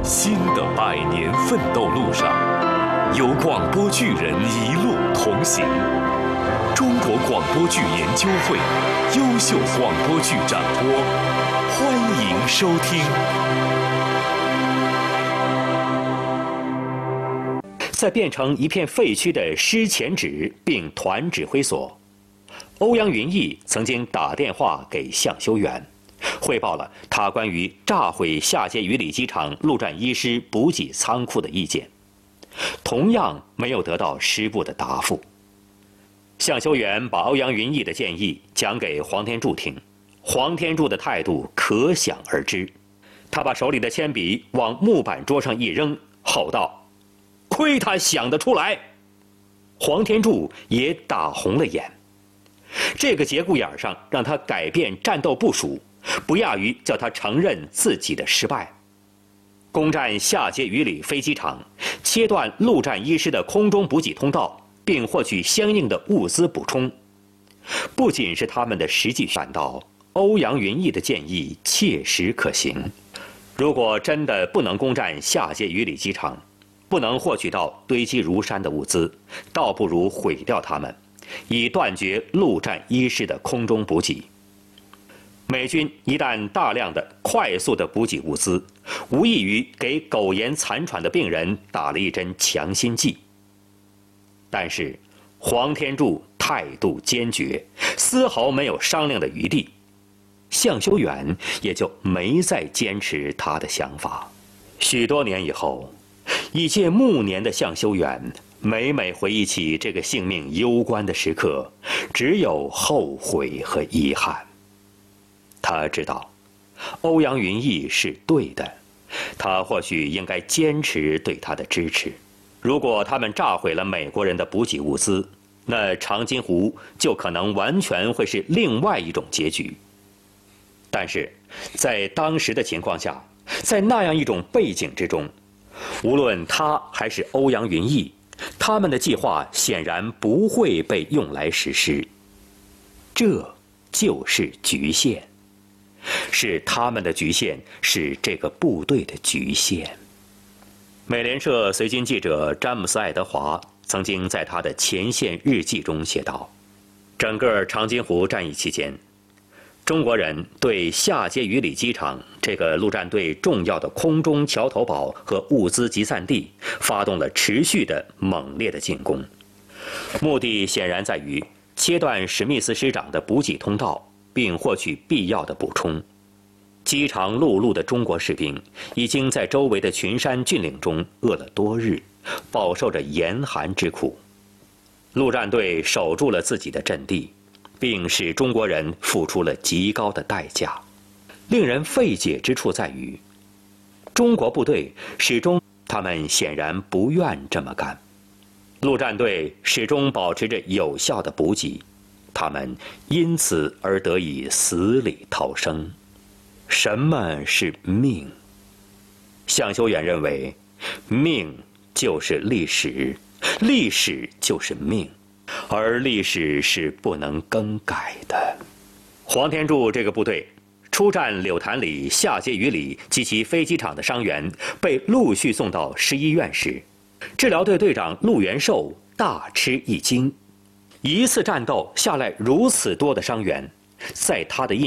新的100年奋斗路上，有广播剧人一路同行。中国广播剧研究会优秀广播剧展播，欢迎收听。在变成一片废墟的师前指并团指挥所，欧阳云逸曾经打电话给向修远，汇报了他关于炸毁下碣隅里机场陆战一师补给仓库的意见，同样没有得到师部的答复。向修远把欧阳云逸的建议讲给黄天柱听，黄天柱的态度可想而知，他把手里的铅笔往木板桌上一扔，吼道：“亏他想得出来！”黄天柱也打红了眼。这个节骨眼上让他改变战斗部署，不亚于叫他承认自己的失败。攻占下碣隅里飞机场，切断陆战一师的空中补给通道，并获取相应的物资补充，不仅是他们的实际反倒，欧阳云逸的建议切实可行。如果真的不能攻占下碣隅里机场，不能获取到堆积如山的物资，倒不如毁掉它们，以断绝陆战一师的空中补给。美军一旦大量的、快速的补给物资，无异于给苟延残喘的病人打了一针强心剂。但是，黄天柱态度坚决，丝毫没有商量的余地。向修远也就没再坚持他的想法。许多年以后，已届暮年的向修远每每回忆起这个性命攸关的时刻，只有后悔和遗憾。他知道，欧阳云逸是对的，他或许应该坚持对他的支持。如果他们炸毁了美国人的补给物资，那长津湖就可能完全会是另外一种结局。但是，在当时的情况下，在那样一种背景之中，无论他还是欧阳云逸，他们的计划显然不会被用来实施。这就是局限，是他们的局限，是这个部队的局限。美联社随军记者詹姆斯·爱德华曾经在他的前线日记中写道：整个长津湖战役期间，中国人对下碣隅里机场这个陆战队重要的空中桥头堡和物资集散地发动了持续的猛烈的进攻，目的显然在于切断史密斯师长的补给通道，并获取必要的补充。饥肠辘辘的中国士兵已经在周围的群山峻岭中饿了多日，饱受着严寒之苦。陆战队守住了自己的阵地，并使中国人付出了极高的代价。令人费解之处在于，中国部队他们显然不愿这么干。陆战队始终保持着有效的补给，他们因此而得以死里逃生。什么是命？向修远认为，命就是历史，历史就是命，而历史是不能更改的。黄天柱这个部队出战柳潭里、下碣隅里及其飞机场的伤员被陆续送到市医院时，治疗队队长陆元寿大吃一惊。一次战斗下来如此多的伤员，在他的